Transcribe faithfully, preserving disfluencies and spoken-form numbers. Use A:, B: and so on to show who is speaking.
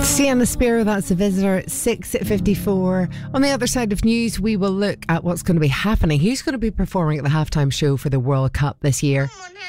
A: Sienna Spiro, that's the visitor at six fifty-four. On the other side of news, we will look at what's going to be happening. Who's going to be performing at the halftime show for the World Cup this year?
B: Someone